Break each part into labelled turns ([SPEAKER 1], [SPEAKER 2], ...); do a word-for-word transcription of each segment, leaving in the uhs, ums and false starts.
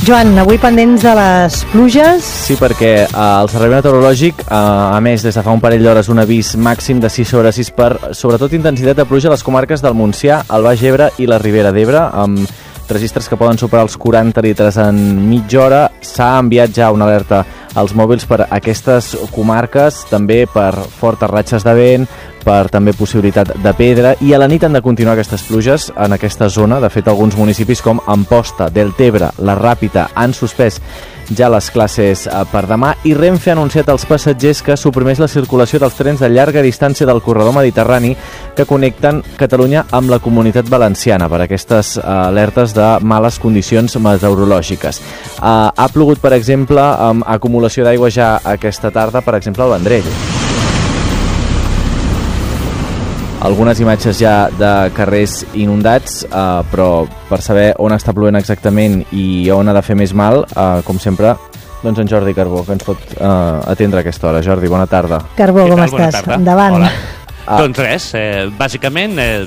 [SPEAKER 1] Joan, avui pendents de les pluges.
[SPEAKER 2] Sí, perquè eh, el Servei Meteorològic eh, ha emès des de fa un parell d'hores un avís màxim de sis sobre sis per, sobretot, intensitat de pluja a les comarques del Montsià, el Baix Ebre i la Ribera d'Ebre, amb registres que poden superar els quaranta litres en mitja hora. S'ha enviat ja una alerta als mòbils per aquestes comarques, també per fortes ratxes de vent, per també possibilitat de pedra, i a la nit han de continuar aquestes pluges en aquesta zona. De fet, alguns municipis com Amposta, Deltebre, la Ràpita han suspès ja les classes per demà, i Renfe ha anunciat als passatgers que suprimeix la circulació dels trens de llarga distància del corredor mediterrani que connecten Catalunya amb la Comunitat Valenciana per aquestes alertes de males condicions meteorològiques. Ha plogut, per exemple, amb acumulació d'aigua ja aquesta tarda, per exemple, al Vendrell. Algunes imatges ja de carrers inundats, eh, però per saber on està plovent exactament i on ha de fer més mal, eh, com sempre, doncs en Jordi Carbó, que ens pot eh, atendre a aquesta hora. Jordi, bona tarda.
[SPEAKER 1] Carbó, com estàs? Endavant.
[SPEAKER 3] Hola. Ah. Doncs res, eh, bàsicament, eh,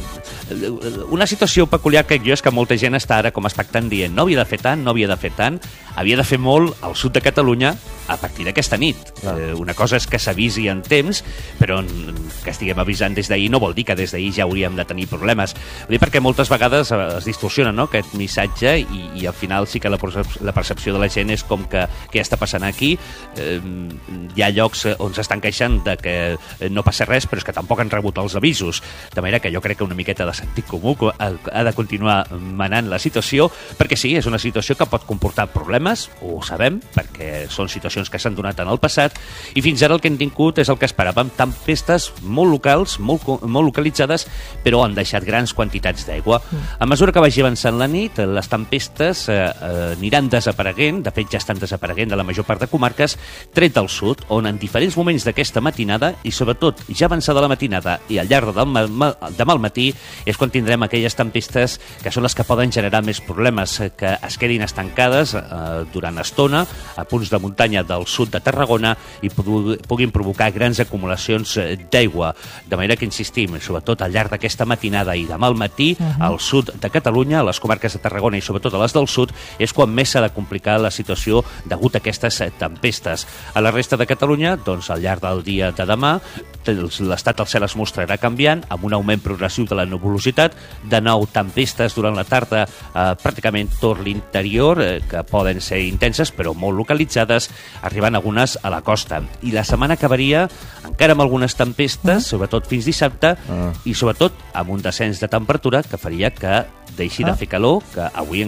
[SPEAKER 3] una situació peculiar que jo és que molta gent està ara com expectant dient no havia de fer tant, no havia de fer tant, havia de fer molt al sud de Catalunya a partir d'aquesta nit. Eh, una cosa és que s'avisi en temps, però que estiguem avisant des d'ahir no vol dir que des d'ahir ja hauríem de tenir problemes. Vull dir, perquè moltes vegades es distorsiona, no?, aquest missatge, i, i al final sí que la, la percepció de la gent és com que què està passant aquí. Eh, hi ha llocs on s'estan queixant de que no passa res, però és que tampoc han rebut els avisos. De manera que jo crec que una miqueta de sentit comú ha de continuar manant la situació, perquè sí, és una situació que pot comportar problemes, ho sabem, perquè són situacions que s'han donat en el passat, i fins ara el que hem tingut és el que esperàvem, tempestes molt locals, molt, molt localitzades, però han deixat grans quantitats d'aigua. A mesura que vagi avançant la nit, les tempestes eh, aniran desapareguent, de fet ja estan desapareguent de la major part de comarques, tret del sud, on en diferents moments d'aquesta matinada, i sobretot ja avançada la matinada i al llarg del demà al matí, és quan tindrem aquelles tempestes que són les que poden generar més problemes, que es quedin estancades eh, durant estona a punts de muntanya del sud de Tarragona i puguin provocar grans acumulacions d'aigua. De manera que insistim, sobretot al llarg d'aquesta matinada i demà al matí, uh -huh. al sud de Catalunya, a les comarques de Tarragona i sobretot a les del sud, és quan més s'ha de complicar la situació degut a aquestes tempestes. A la resta de Catalunya, doncs, al llarg del dia de demà, l'estat del cel es mostrarà canviant, amb un augment progressiu de la nuvolositat, de nou tempestes durant la tarda eh, pràcticament tot l'interior, eh, que poden ser intenses però molt localitzades, arribant algunes a la costa. I la setmana acabaria encara amb algunes tempestes, sobretot fins dissabte, ah. i sobretot amb un descens de temperatura que faria que deixi ah. de fer calor, que avui